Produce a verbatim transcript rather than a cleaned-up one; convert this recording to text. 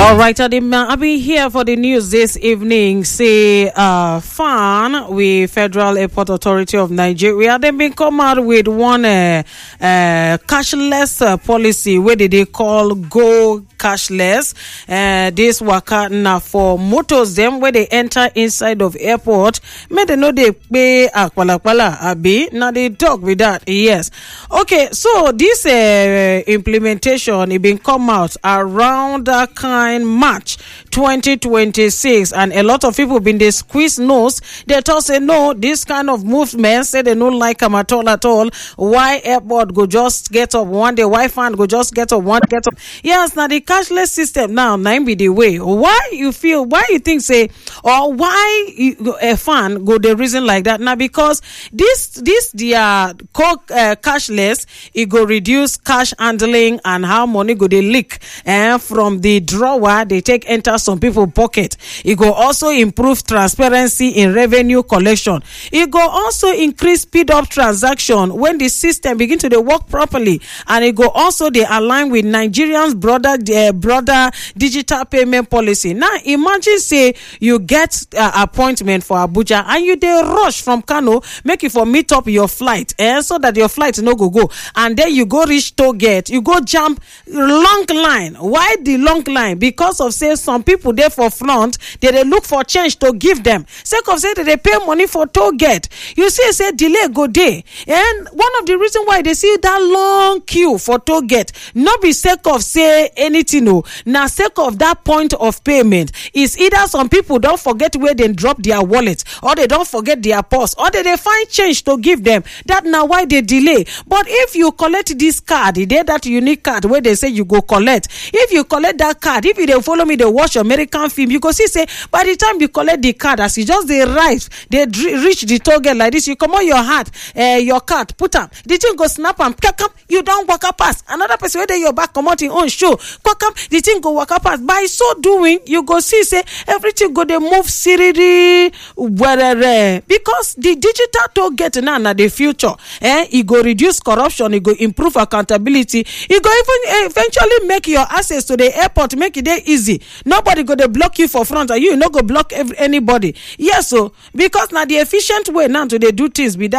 All right, Adima, I'll be here for the news this evening. Say, uh, fan with Federal Airport Authority of Nigeria, they've been come out with one uh, uh, cashless uh, policy. Where did they call Go Cashless? Uh, this waka now for motors them where they enter inside of airport. May they know they pay akwala kwala abi. Now they talk with that. Yes. Okay. So this uh, implementation it been come out around that kind March twenty twenty-six, and a lot of people been they squeeze nose. They thought say no, this kind of movement say they don't like them at all at all. Why airport go just get up one day? Why fan go just get up one get up? Yes, now the cashless system now now be the way. Why you feel? Why you think say or why you, a fan go the reason like that? Now because this this the uh, called uh, cashless, it go reduce cash handling and how money go they leak and uh, from the drawer they take enter some people pocket. It go also improve transparency in revenue collection. It go also increase speed up transaction when the system begin to they work properly, and it go also they align with Nigerians broader uh, broader digital payment policy. Now imagine say you get uh, appointment for Abuja and you they rush from Kano make it for meet up your flight eh, so that your flight no go go, and then you go reach toll gate, you go jump long line. Why the long line? Because of say some people there for front they, they look for change to give them, sake of say that they pay money for toll gate. You see say delay go day, and one of the reason why they see that long queue for toll gate not be sake of say anything no, now sake of that point of payment is either some people don't forget where they drop their wallet, or they don't forget their purse, or they, they find change to give them. That now why they delay. But if you collect this card, they that unique card where they say you go collect, if you collect that card, if you they follow me, they watch American film, you go see say by the time you collect the card, as you just they arrive, they reach the target like this, you come on your heart, uh, your card, put up, the thing go snap and pick up, you don't walk up past another person where they your back come out in own show, pick up, the thing go walk up past. By so doing, you go see say everything go they move seriously where because the digital toll gate now na the future. Eh, it go reduce corruption, it go improve accountability, it go even eventually make your access to the airport make it there easy. Nobody go to block you for front, and you no go block every, anybody. Yes, so because now the efficient way now to they do things be that.